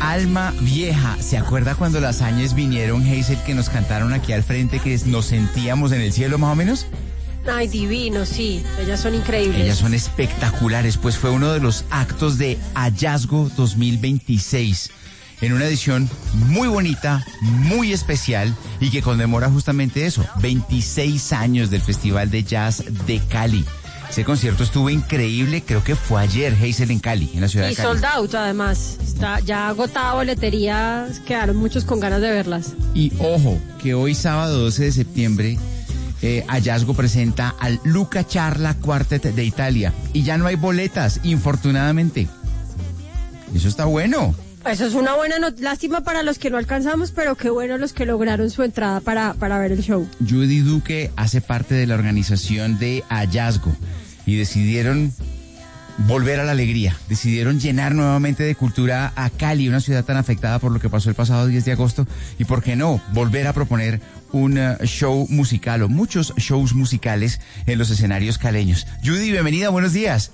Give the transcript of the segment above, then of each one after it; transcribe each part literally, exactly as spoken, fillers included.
Alma Vieja. ¿Se acuerda cuando las Áñez vinieron, Hazel, que nos cantaron aquí al frente, que nos sentíamos en el cielo más o menos? Ay, divino, sí. Ellas son increíbles. Ellas son espectaculares. Pues fue uno de los actos de Hallazgo dos mil veintiséis. En una edición muy bonita, muy especial y que conmemora justamente eso, veintiséis años del Festival de Jazz de Cali. Ese concierto estuvo increíble, creo que fue ayer, Hazel, en Cali, en la ciudad y de Cali. Y sold out, además. Está ya agotada boletería, quedaron muchos con ganas de verlas. Y ojo, que hoy sábado doce de septiembre, eh, Hallazgo presenta al Luca Charla Quartet de Italia. Y ya no hay boletas, infortunadamente. Eso está bueno. Eso es una buena not- lástima para los que no alcanzamos, pero qué bueno los que lograron su entrada para, para ver el show. Judy Duque hace parte de la organización de Hallazgo y decidieron volver a la alegría, decidieron llenar nuevamente de cultura a Cali, una ciudad tan afectada por lo que pasó el pasado diez de agosto, y por qué no, volver a proponer un uh, show musical o muchos shows musicales en los escenarios caleños. Judy, bienvenida, buenos días.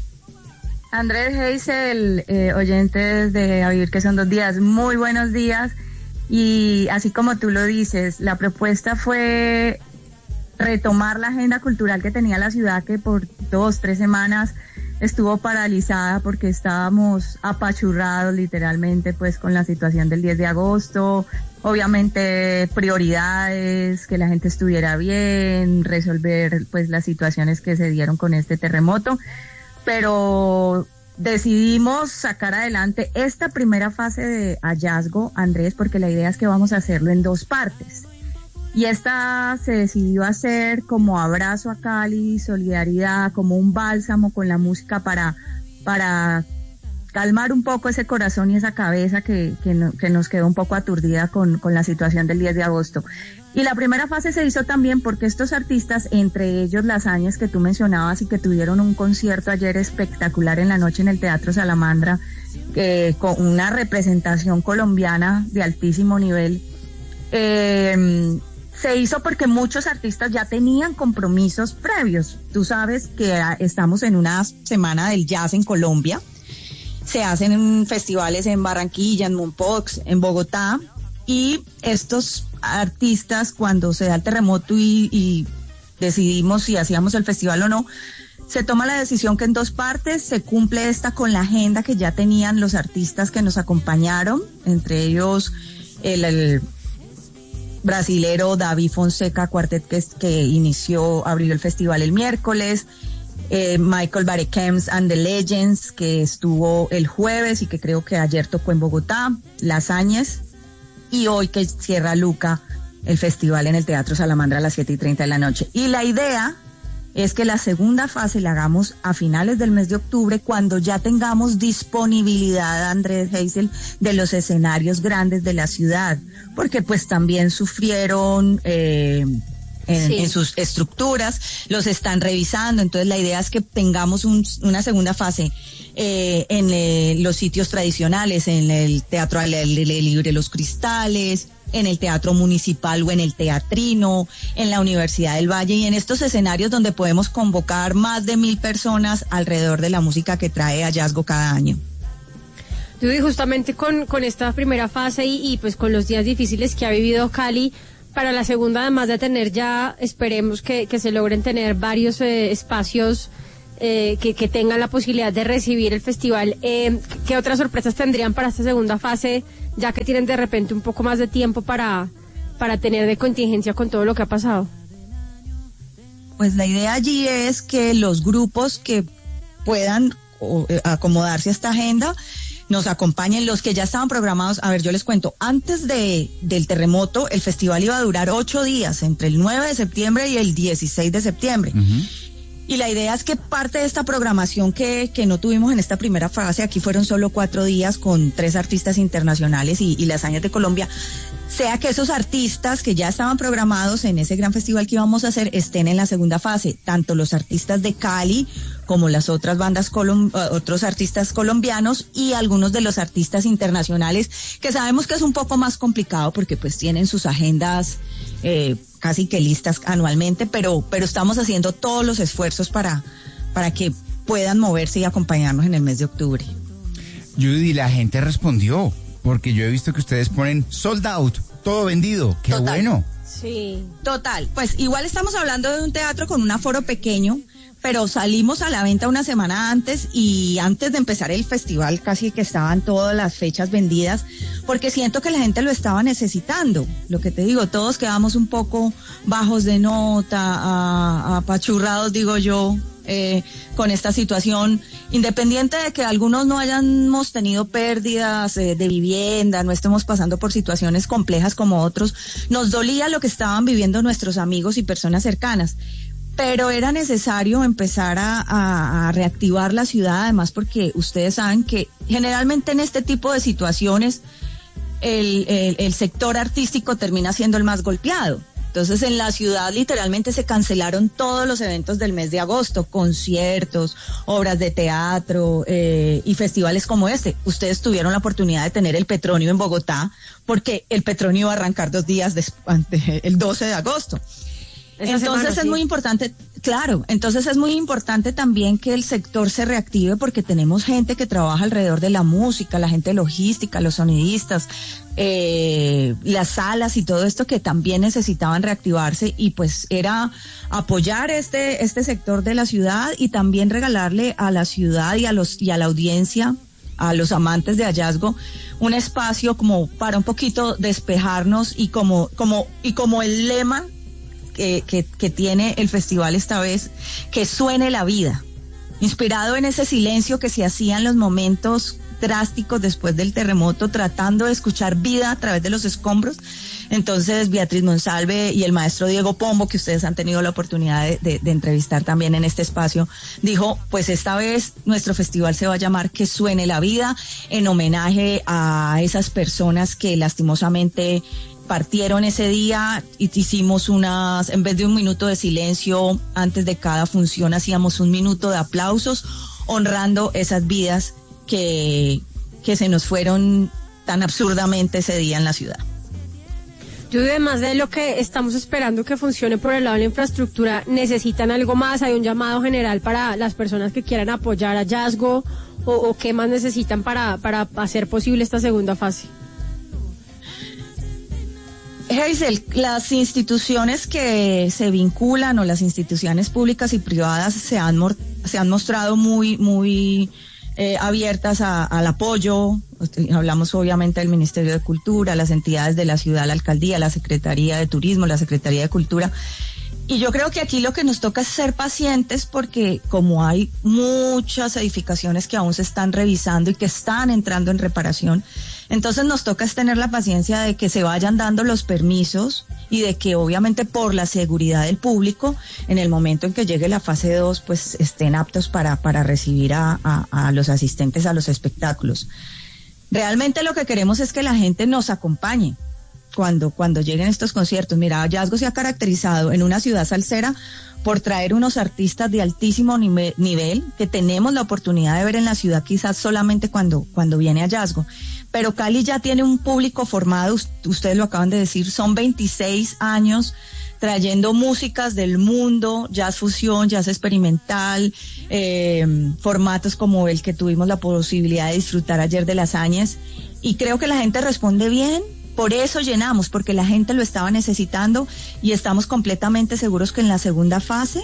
Andrés, Hazel, eh, oyentes de A Vivir que son dos días, muy buenos días. Y así como tú lo dices, la propuesta fue retomar la agenda cultural que tenía la ciudad, que por dos, tres semanas estuvo paralizada porque estábamos apachurrados literalmente pues con la situación del diez de agosto, obviamente prioridades, que la gente estuviera bien, resolver pues las situaciones que se dieron con este terremoto. Pero decidimos sacar adelante esta primera fase de Hallazgo, Andrés, porque la idea es que vamos a hacerlo en dos partes. Y esta se decidió hacer como abrazo a Cali, solidaridad, como un bálsamo con la música para, para calmar un poco ese corazón y esa cabeza que, que, no, que nos quedó un poco aturdida con, con la situación del diez de agosto. Y la primera fase se hizo también porque estos artistas, entre ellos las Áñez que tú mencionabas y que tuvieron un concierto ayer espectacular en la noche en el Teatro Salamandra, eh, con una representación colombiana de altísimo nivel, eh, se hizo porque muchos artistas ya tenían compromisos previos. Tú sabes que estamos en una semana del jazz en Colombia, se hacen festivales en Barranquilla, en Mompox, en Bogotá, y estos artistas, cuando se da el terremoto y, y decidimos si hacíamos el festival o no, se toma la decisión que en dos partes se cumple esta con la agenda que ya tenían los artistas que nos acompañaron, entre ellos el, el brasilero David Fonseca Quartet, que, que inició, abrió el festival el miércoles, eh, Michael Barekems and the Legends, que estuvo el jueves y que creo que ayer tocó en Bogotá, Las Áñez, y hoy que cierra Luca el festival en el Teatro Salamandra a las siete y treinta de la noche. Y la idea es que la segunda fase la hagamos a finales del mes de octubre, cuando ya tengamos disponibilidad, Andrés, Hazel, de los escenarios grandes de la ciudad, porque pues también sufrieron eh, en, sí. en sus estructuras, los están revisando, entonces la idea es que tengamos un, una segunda fase eh, en eh, los sitios tradicionales, en el Teatro al aire libre Los Cristales, en el Teatro Municipal o en el Teatrino, en la Universidad del Valle, y en estos escenarios donde podemos convocar más de mil personas alrededor de la música que trae Hallazgo cada año. Judy, justamente con, con esta primera fase y, y pues con los días difíciles que ha vivido Cali, para la segunda, además de tener ya, esperemos que, que se logren tener varios eh, espacios eh, que, que tengan la posibilidad de recibir el festival, eh, ¿qué otras sorpresas tendrían para esta segunda fase, ya que tienen de repente un poco más de tiempo para, para tener de contingencia con todo lo que ha pasado? Pues la idea allí es que los grupos que puedan o, eh, acomodarse a esta agenda nos acompañen, los que ya estaban programados. A ver, yo les cuento, antes de del terremoto el festival iba a durar ocho días, entre el nueve de septiembre y el dieciséis de septiembre. Uh-huh. Y la idea es que parte de esta programación que, que no tuvimos en esta primera fase, aquí fueron solo cuatro días con tres artistas internacionales y, y las Áñez de Colombia, sea que esos artistas que ya estaban programados en ese gran festival que íbamos a hacer estén en la segunda fase, tanto los artistas de Cali como las otras bandas, colom- otros artistas colombianos y algunos de los artistas internacionales, que sabemos que es un poco más complicado porque pues tienen sus agendas eh, casi que listas anualmente, pero, pero estamos haciendo todos los esfuerzos para, para que puedan moverse y acompañarnos en el mes de octubre. Judy, la gente respondió, porque yo he visto que ustedes ponen sold out, todo vendido. ¡Qué Total. bueno! Sí. Total, pues igual estamos hablando de un teatro con un aforo pequeño, pero salimos a la venta una semana antes y antes de empezar el festival casi que estaban todas las fechas vendidas, porque siento que la gente lo estaba necesitando. Lo que te digo, todos quedamos un poco bajos de nota, a- apachurrados, digo yo, eh, con esta situación, independiente de que algunos no hayamos tenido pérdidas eh, de vivienda, no estemos pasando por situaciones complejas como otros, nos dolía lo que estaban viviendo nuestros amigos y personas cercanas. Pero era necesario empezar a, a, a reactivar la ciudad, además porque ustedes saben que generalmente en este tipo de situaciones el, el, el sector artístico termina siendo el más golpeado. Entonces en la ciudad literalmente se cancelaron todos los eventos del mes de agosto, conciertos, obras de teatro eh, y festivales como este. Ustedes tuvieron la oportunidad de tener el Petronio en Bogotá, porque el Petronio iba a arrancar dos días después, el doce de agosto. Esa Entonces semana, es sí. muy importante, claro, entonces es muy importante también que el sector se reactive porque tenemos gente que trabaja alrededor de la música, la gente logística, los sonidistas, eh, las salas y todo esto que también necesitaban reactivarse y pues era apoyar este, este sector de la ciudad y también regalarle a la ciudad y a los, y a la audiencia, a los amantes de Hallazgo, un espacio como para un poquito despejarnos y como, como, y como el lema Que, que, que tiene el festival esta vez, que suene la vida, inspirado en ese silencio que se hacía en los momentos drásticos después del terremoto, tratando de escuchar vida a través de los escombros. Entonces Beatriz Monsalve y el maestro Diego Pombo, que ustedes han tenido la oportunidad de, de, de entrevistar también en este espacio, dijo, pues esta vez nuestro festival se va a llamar Que Suene la Vida, en homenaje a esas personas que lastimosamente partieron ese día y hicimos unas, en vez de un minuto de silencio antes de cada función, hacíamos un minuto de aplausos honrando esas vidas que, que se nos fueron tan absurdamente ese día en la ciudad. Yo además de lo que estamos esperando que funcione por el lado de la infraestructura, ¿necesitan algo más? ¿Hay un llamado general para las personas que quieran apoyar a Hallazgo? ¿O, o qué más necesitan para, para hacer posible esta segunda fase? Hazel, las instituciones que se vinculan o las instituciones públicas y privadas se han, mor- se han mostrado muy, muy eh, abiertas a, al apoyo. Hablamos obviamente del Ministerio de Cultura, las entidades de la ciudad, la alcaldía, la Secretaría de Turismo, la Secretaría de Cultura. Y yo creo que aquí lo que nos toca es ser pacientes porque como hay muchas edificaciones que aún se están revisando y que están entrando en reparación, entonces nos toca es tener la paciencia de que se vayan dando los permisos y de que obviamente por la seguridad del público, en el momento en que llegue la fase dos, pues estén aptos para, para recibir a, a, a los asistentes a los espectáculos. Realmente lo que queremos es que la gente nos acompañe. Cuando, cuando lleguen estos conciertos. Mira, Hallazgo se ha caracterizado en una ciudad salsera por traer unos artistas de altísimo nive- nivel que tenemos la oportunidad de ver en la ciudad quizás solamente cuando, cuando viene Hallazgo. Pero Cali ya tiene un público formado, ustedes lo acaban de decir, son veintiséis años trayendo músicas del mundo, jazz fusión, jazz experimental, eh, formatos como el que tuvimos la posibilidad de disfrutar ayer de Las Áñez. Y creo que la gente responde bien. Por eso llenamos, porque la gente lo estaba necesitando y estamos completamente seguros que en la segunda fase,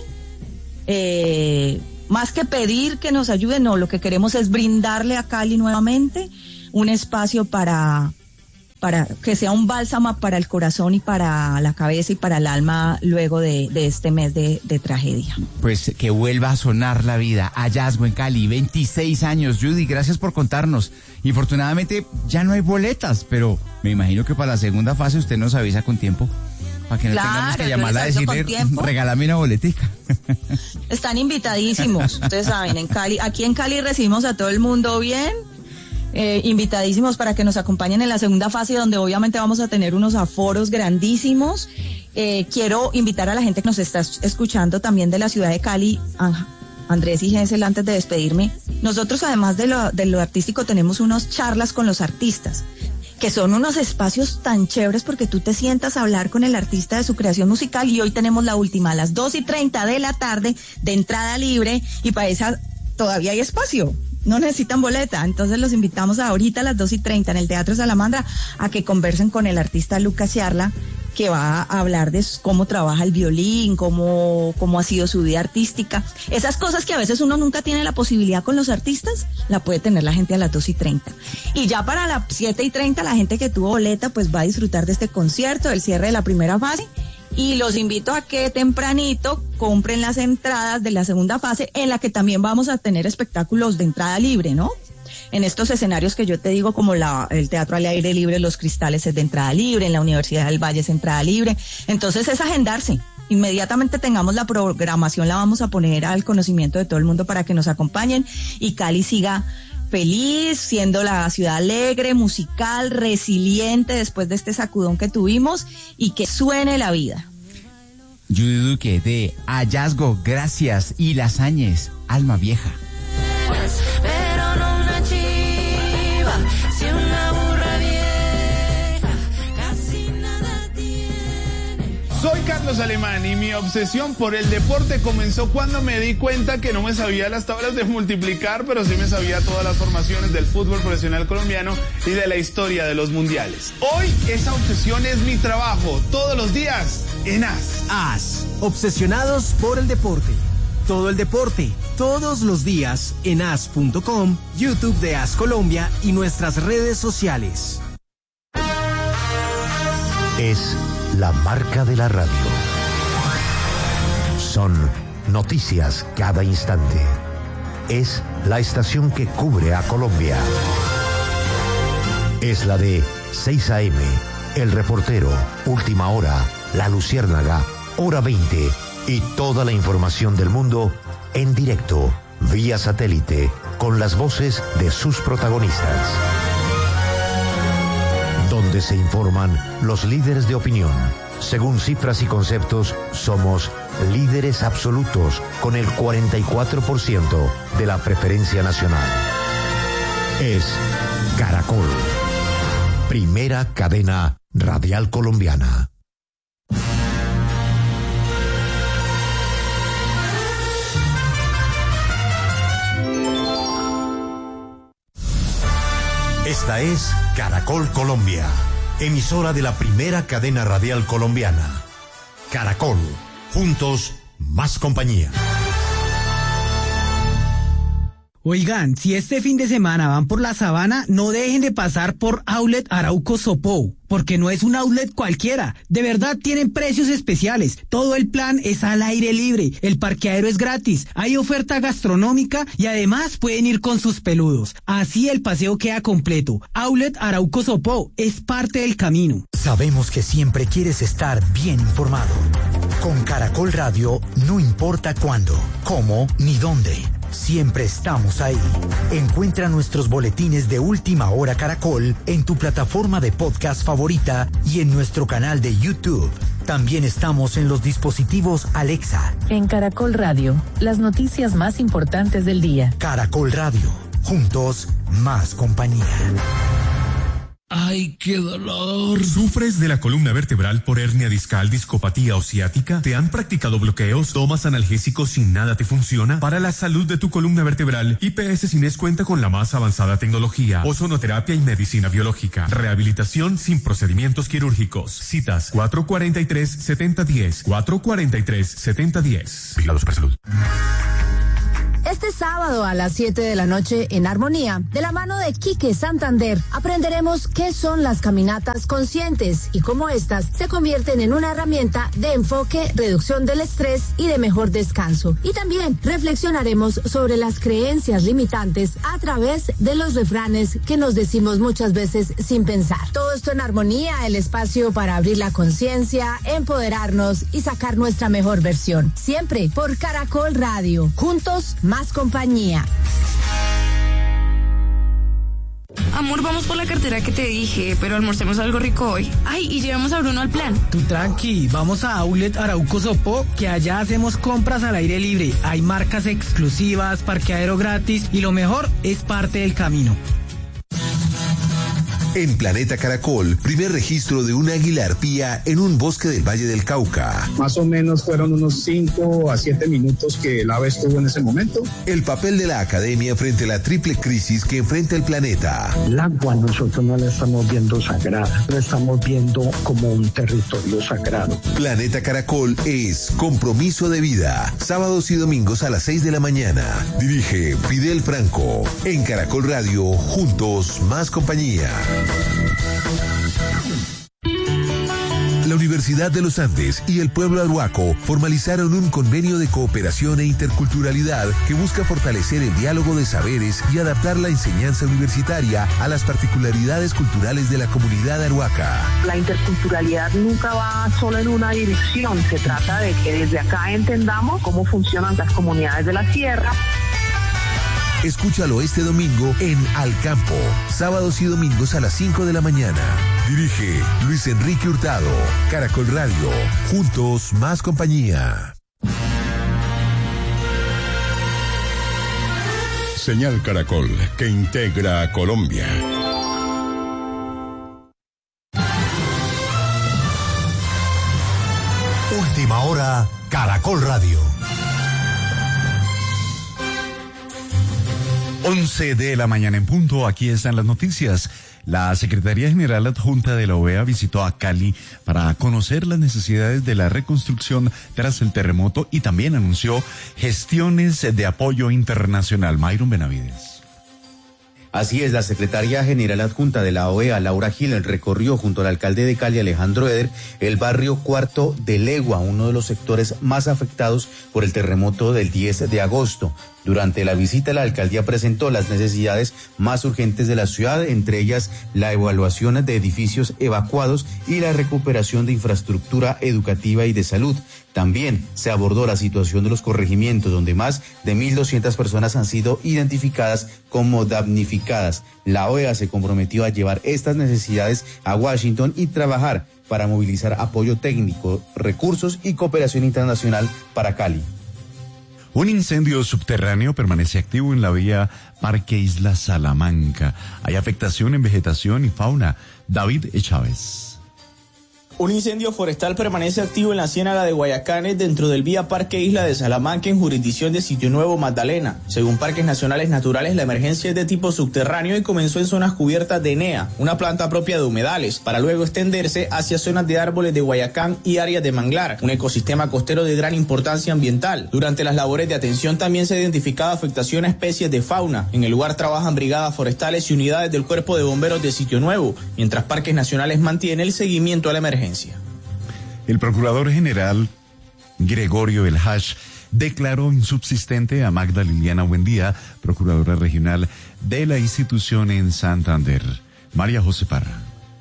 eh, más que pedir que nos ayuden, no, lo que queremos es brindarle a Cali nuevamente un espacio para, para que sea un bálsamo para el corazón y para la cabeza y para el alma luego de, de este mes de, de tragedia. Pues que vuelva a sonar la vida. Hallazgo en Cali, veintiséis años. Judy, gracias por contarnos. Infortunadamente ya no hay boletas, pero me imagino que para la segunda fase usted nos avisa con tiempo para que no Claro, tengamos que yo llamarla a les aviso con decirle, tiempo. regálame una boletica. Están invitadísimos, ustedes saben, en Cali, aquí en Cali recibimos a todo el mundo bien, eh, invitadísimos para que nos acompañen en la segunda fase donde obviamente vamos a tener unos aforos grandísimos. Eh, quiero invitar a la gente que nos está escuchando también de la ciudad de Cali, a Andrés y Gensel, antes de despedirme. Nosotros además de lo, de lo artístico tenemos unas charlas con los artistas, que son unos espacios tan chéveres porque tú te sientas a hablar con el artista de su creación musical y hoy tenemos la última a las dos y treinta de la tarde de entrada libre y para esa todavía hay espacio. no necesitan boleta. Entonces los invitamos ahorita a las dos y treinta en el Teatro Salamandra a que conversen con el artista Lucas Ciarla, que va a hablar de cómo trabaja el violín, cómo, cómo ha sido su vida artística. Esas cosas que a veces uno nunca tiene la posibilidad con los artistas, la puede tener la gente a las dos y treinta. Y ya para las siete y treinta, la gente que tuvo boleta, pues va a disfrutar de este concierto, del cierre de la primera fase. Y los invito a que tempranito compren las entradas de la segunda fase, en la que también vamos a tener espectáculos de entrada libre, ¿no? En estos escenarios que yo te digo, como la, el Teatro al Aire Libre, Los Cristales es de entrada libre, en la Universidad del Valle es entrada libre. Entonces es agendarse. Inmediatamente tengamos la programación, la vamos a poner al conocimiento de todo el mundo para que nos acompañen y Cali siga feliz, siendo la ciudad alegre, musical, resiliente después de este sacudón que tuvimos y que suene la vida. Judy Duque de Hallazgo, gracias. Y Las Áñez, Alma Vieja. Pero no una chiva, si una burra vieja, casi nada tiene. Soy Carlos Alemán y mi obsesión por el deporte comenzó cuando me di cuenta que no me sabía las tablas de multiplicar, pero sí me sabía todas las formaciones del fútbol profesional colombiano y de la historia de los mundiales. Hoy esa obsesión es mi trabajo, todos los días en A S. A S, obsesionados por el deporte. Todo el deporte, todos los días en A S punto com, YouTube de A S Colombia y nuestras redes sociales. Es la marca de la radio. Son noticias cada instante. Es la estación que cubre a Colombia. Es la de seis a eme, El Reportero, Última Hora, La Luciérnaga, Hora veinte y toda la información del mundo en directo, vía satélite, con las voces de sus protagonistas. Donde se informan los líderes de opinión. Según cifras y conceptos, somos líderes absolutos con el cuarenta y cuatro por ciento de la preferencia nacional. Es Caracol, primera cadena radial colombiana. Esta es Caracol Colombia, emisora de la primera cadena radial colombiana. Caracol, juntos, más compañía. Oigan, si este fin de semana van por la sabana, no dejen de pasar por Outlet Arauco Sopó, porque no es un outlet cualquiera. De verdad tienen precios especiales. Todo el plan es al aire libre. El parqueadero es gratis. Hay oferta gastronómica y además pueden ir con sus peludos. Así el paseo queda completo. Outlet Arauco Sopó es parte del camino. Sabemos que siempre quieres estar bien informado. Con Caracol Radio, no importa cuándo, cómo ni dónde. Siempre estamos ahí. Encuentra nuestros boletines de Última Hora Caracol en tu plataforma de podcast favorita y en nuestro canal de YouTube. También estamos en los dispositivos Alexa. En Caracol Radio, las noticias más importantes del día. Caracol Radio, juntos, más compañía. ¡Ay, qué dolor! ¿Sufres de la columna vertebral por hernia discal, discopatía o ciática? ¿Te han practicado bloqueos? ¿Tomas analgésicos y nada te funciona? Para la salud de tu columna vertebral, I P S Cines cuenta con la más avanzada tecnología, ozonoterapia y medicina biológica. Rehabilitación sin procedimientos quirúrgicos. Citas cuatro cuatro tres, siete cero uno cero, cuatro cuatro tres, siete cero uno cero. Vigilado Supersalud. Este sábado a las siete de la noche en Armonía, de la mano de Quique Santander, aprenderemos qué son las caminatas conscientes y cómo estas se convierten en una herramienta de enfoque, reducción del estrés y de mejor descanso. Y también reflexionaremos sobre las creencias limitantes a través de los refranes que nos decimos muchas veces sin pensar. Todo esto en Armonía, el espacio para abrir la conciencia, empoderarnos y sacar nuestra mejor versión. Siempre por Caracol Radio. Juntos, más compañía. Amor, vamos por la cartera que te dije, pero almorcemos algo rico hoy. Ay, y llevamos a Bruno al plan. Tú tranqui, vamos a Outlet Arauco Sopó, que allá hacemos compras al aire libre. Hay marcas exclusivas, parqueadero gratis y lo mejor es parte del camino. En Planeta Caracol, primer registro de un águila arpía en un bosque del Valle del Cauca. Más o menos fueron unos cinco a siete minutos que el ave estuvo en ese momento. El papel de la academia frente a la triple crisis que enfrenta el planeta. El agua nosotros no la estamos viendo sagrada, la estamos viendo como un territorio sagrado. Planeta Caracol es compromiso de vida. Sábados y domingos a las seis de la mañana. Dirige Fidel Franco. En Caracol Radio, juntos más compañía. La Universidad de los Andes y el pueblo arhuaco formalizaron un convenio de cooperación e interculturalidad que busca fortalecer el diálogo de saberes y adaptar la enseñanza universitaria a las particularidades culturales de la comunidad arhuaca. La interculturalidad nunca va solo en una dirección, se trata de que desde acá entendamos cómo funcionan las comunidades de la sierra. Escúchalo este domingo en Al Campo, sábados y domingos a las cinco de la mañana. Dirige Luis Enrique Hurtado. Caracol Radio, juntos más compañía. Señal Caracol, que integra a Colombia. Última hora, Caracol Radio. once de la mañana en punto, aquí están las noticias. La Secretaría General Adjunta de la O E A visitó a Cali para conocer las necesidades de la reconstrucción tras el terremoto y también anunció gestiones de apoyo internacional. Mayron Benavides. Así es, la secretaria general adjunta de la O E A, Laura Gil, recorrió junto al alcalde de Cali, Alejandro Eder, el barrio Cuarto de Legua, uno de los sectores más afectados por el terremoto del diez de agosto. Durante la visita, la alcaldía presentó las necesidades más urgentes de la ciudad, entre ellas la evaluación de edificios evacuados y la recuperación de infraestructura educativa y de salud. También se abordó la situación de los corregimientos, donde más de mil doscientas personas han sido identificadas como damnificadas. La O E A se comprometió a llevar estas necesidades a Washington y trabajar para movilizar apoyo técnico, recursos y cooperación internacional para Cali. Un incendio subterráneo permanece activo en la vía Parque Isla Salamanca. Hay afectación en vegetación y fauna. David Chávez. Un incendio forestal permanece activo en la ciénaga de Guayacanes dentro del vía Parque Isla de Salamanca en jurisdicción de Sitio Nuevo, Magdalena. Según Parques Nacionales Naturales, la emergencia es de tipo subterráneo y comenzó en zonas cubiertas de enea, una planta propia de humedales, para luego extenderse hacia zonas de árboles de Guayacán y áreas de manglar, un ecosistema costero de gran importancia ambiental. Durante las labores de atención también se ha identificado afectación a especies de fauna. En el lugar trabajan brigadas forestales y unidades del Cuerpo de Bomberos de Sitio Nuevo, mientras Parques Nacionales mantiene el seguimiento a la emergencia. El procurador general Gregorio El Hash declaró insubsistente a Magda Liliana Buendía, procuradora regional de la institución en Santander. María José Parra.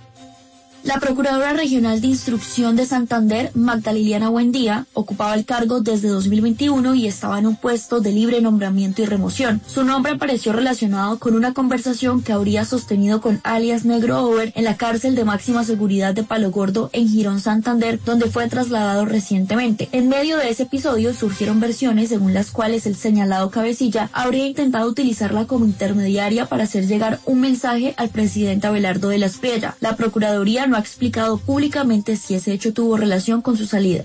La Procuradora Regional de Instrucción de Santander, Magda Liliana Buendía, ocupaba el cargo desde dos mil veintiuno y estaba en un puesto de libre nombramiento y remoción. Su nombre apareció relacionado con una conversación que habría sostenido con alias Negro Over en la cárcel de máxima seguridad de Palo Gordo en Girón, Santander, donde fue trasladado recientemente. En medio de ese episodio surgieron versiones según las cuales el señalado cabecilla habría intentado utilizarla como intermediaria para hacer llegar un mensaje al presidente Abelardo de la Espriella. La Procuraduría no ha explicado públicamente si ese hecho tuvo relación con su salida.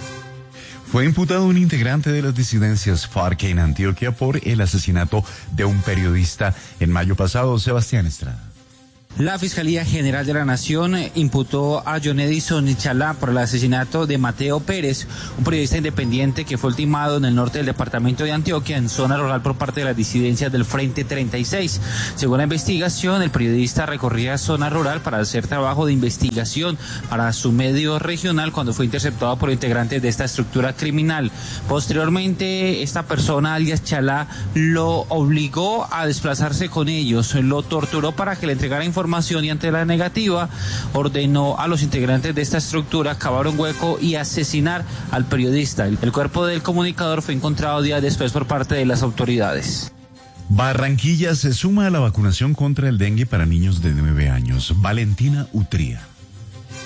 Fue imputado un integrante de las disidencias FARC en Antioquia por el asesinato de un periodista en mayo pasado. Sebastián Estrada. La Fiscalía General de la Nación imputó a John Edison Chalá por el asesinato de Mateo Pérez, un periodista independiente que fue ultimado en el norte del departamento de Antioquia, en zona rural, por parte de las disidencias del Frente treinta y seis. Según la investigación, el periodista recorría zona rural para hacer trabajo de investigación para su medio regional cuando fue interceptado por integrantes de esta estructura criminal. Posteriormente, esta persona, alias Chalá, lo obligó a desplazarse con ellos, lo torturó para que le entregara información información y ante la negativa ordenó a los integrantes de esta estructura cavar un hueco y asesinar al periodista. El cuerpo del comunicador fue encontrado días después por parte de las autoridades. Barranquilla se suma a la vacunación contra el dengue para niños de nueve años. Valentina Utría.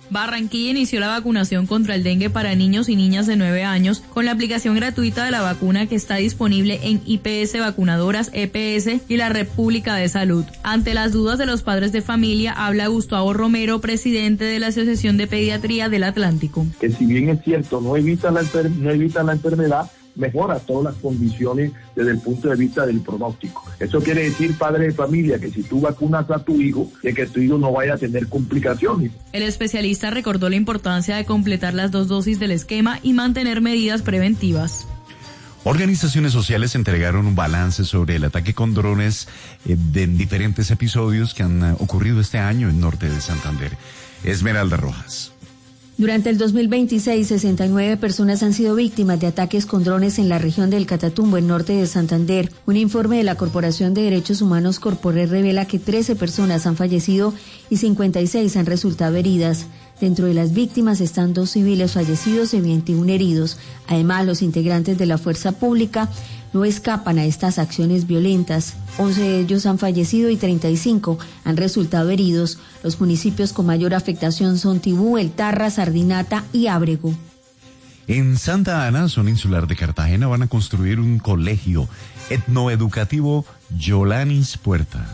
Barranquilla inició la vacunación contra el dengue para niños y niñas de nueve años con la aplicación gratuita de la vacuna que está disponible en I P S Vacunadoras, E P S y la Red Pública de Salud. Ante las dudas de los padres de familia, habla Gustavo Romero, presidente de la Asociación de Pediatría del Atlántico. Que si bien es cierto, no evita la, enfer- no evita la enfermedad, mejora todas las condiciones desde el punto de vista del pronóstico. Eso quiere decir, padre de familia, que si tú vacunas a tu hijo, de que tu hijo no vaya a tener complicaciones. El especialista recordó la importancia de completar las dos dosis del esquema y mantener medidas preventivas. Organizaciones sociales entregaron un balance sobre el ataque con drones eh, de diferentes episodios que han uh, ocurrido este año en norte de Santander. Esmeralda Rojas. Durante el dos mil veintiséis, sesenta y nueve personas han sido víctimas de ataques con drones en la región del Catatumbo, en norte de Santander. Un informe de la Corporación de Derechos Humanos Corporel revela que trece personas han fallecido y cincuenta y seis han resultado heridas. Dentro de las víctimas están dos civiles fallecidos y veintiuno heridos. Además, los integrantes de la fuerza pública no escapan a estas acciones violentas. once de ellos han fallecido y treinta y cinco han resultado heridos. Los municipios con mayor afectación son Tibú, El Tarra, Sardinata y Ábrego. En Santa Ana, zona insular de Cartagena, van a construir un colegio etnoeducativo Yolanis Puerta.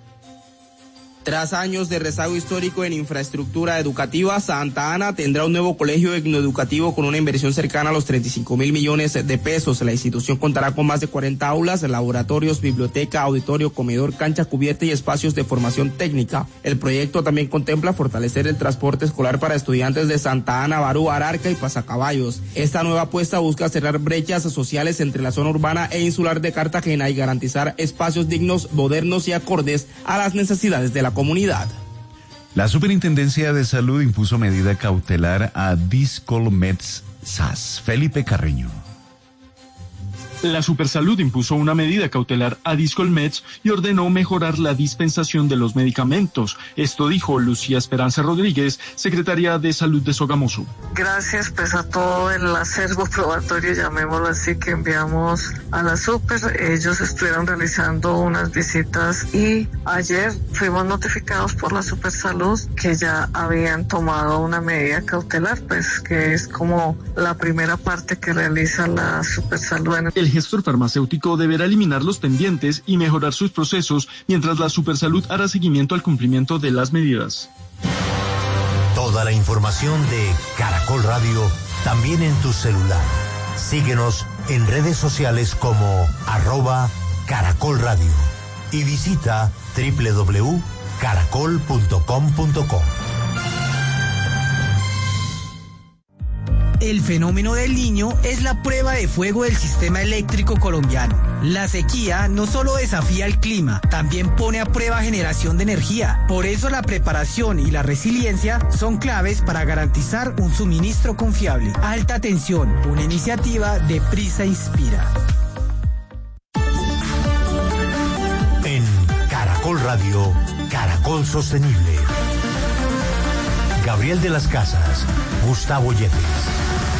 Tras años de rezago histórico en infraestructura educativa, Santa Ana tendrá un nuevo colegio etnoeducativo con una inversión cercana a los treinta y cinco mil millones de pesos. La institución contará con más de cuarenta aulas, laboratorios, biblioteca, auditorio, comedor, cancha cubierta y espacios de formación técnica. El proyecto también contempla fortalecer el transporte escolar para estudiantes de Santa Ana, Barú, Ararca y Pasacaballos. Esta nueva apuesta busca cerrar brechas sociales entre la zona urbana e insular de Cartagena y garantizar espacios dignos, modernos y acordes a las necesidades de la comunidad. La Superintendencia de Salud impuso medida cautelar a Discolmeds S A S. Felipe Carreño. La Supersalud impuso una medida cautelar a Discolmeds y ordenó mejorar la dispensación de los medicamentos. Esto dijo Lucía Esperanza Rodríguez, secretaria de Salud de Sogamoso. Gracias pues a todo el acervo probatorio, llamémoslo así, que enviamos a la Super. Ellos estuvieron realizando unas visitas y ayer fuimos notificados por la Supersalud que ya habían tomado una medida cautelar, pues que es como la primera parte que realiza la Supersalud. El gestor farmacéutico deberá eliminar los pendientes y mejorar sus procesos, mientras la Supersalud hará seguimiento al cumplimiento de las medidas. Toda la información de Caracol Radio también en tu celular. Síguenos en redes sociales como arroba Caracol Radio y visita doble u doble u doble u punto caracol punto com punto co. El fenómeno del Niño es la prueba de fuego del sistema eléctrico colombiano. La sequía no solo desafía el clima, también pone a prueba generación de energía. Por eso la preparación y la resiliencia son claves para garantizar un suministro confiable. Alta tensión, una iniciativa de Prisa Inspira. En Caracol Radio, Caracol Sostenible. Gabriel de las Casas, Gustavo Yepes.